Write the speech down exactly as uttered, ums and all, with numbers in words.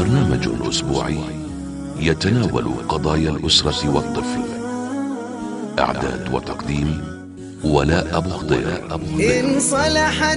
برنامج أسبوعي يتناول قضايا الأسرة والطفل. إعداد وتقديم ولاء أبو خضير.